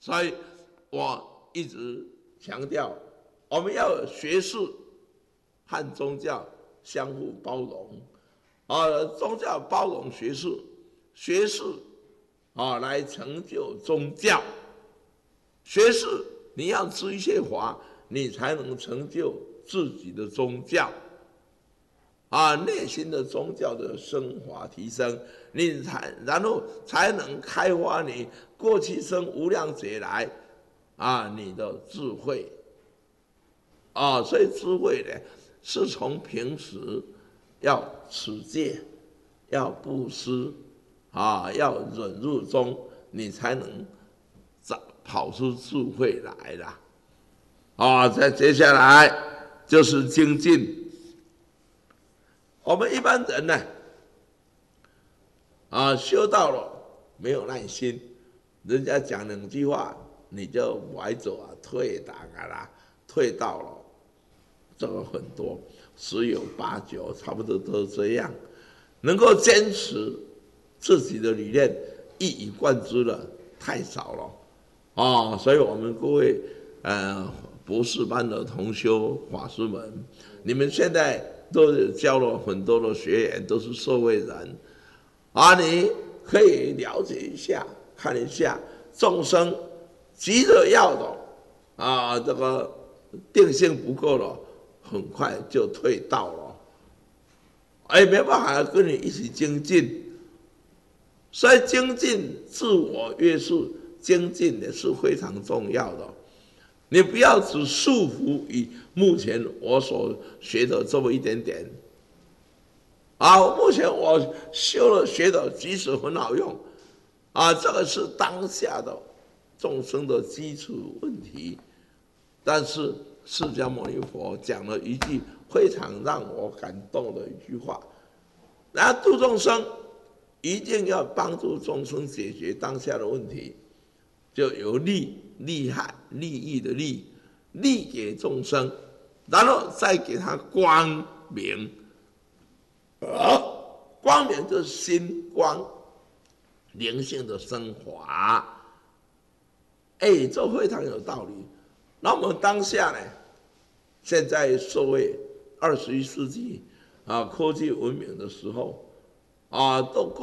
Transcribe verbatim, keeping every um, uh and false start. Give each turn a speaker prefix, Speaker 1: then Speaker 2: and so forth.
Speaker 1: 所以我一直强调，我们要有学术和宗教相互包容，啊，宗教包容学术，学术啊来成就宗教，学术你要知一些法，你才能成就自己的宗教。啊，内心的宗教的升华提升，你才然后才能开发你过去生无量劫来啊你的智慧啊，所以智慧呢是从平时要持戒，要布施啊，要忍辱中，你才能跑出智慧来啦。啊，再接下来就是精进。我们一般人呢，啊，修到了没有耐心，人家讲两句话你就歪走啊，退档啊啦，退到了，这个很多，十有八九，差不多都是这样。能够坚持自己的理念一以贯之的太少了，啊，所以我们各位呃博士班的同修法师们，你们现在都教了很多的学员，都是社会人，啊，你可以了解一下，看一下众生急着要的啊，这个定性不够了，很快就退道了，哎，没办法跟你一起精进，所以精进自我约束，精进也是非常重要的。你不要只束缚于目前我所学的这么一点点，啊，目前我修了学的，即使很好用，啊，这个是当下的众生的基础问题。但是释迦牟尼佛讲了一句非常让我感动的一句话：，那度众生一定要帮助众生解决当下的问题，就有利。利害利益的利，利给众生，然后再给他光明，啊，光明就是心光，灵性的升华，哎，这非常有道理。那我们当下呢，现在社会二十一世纪啊，科技文明的时候啊，都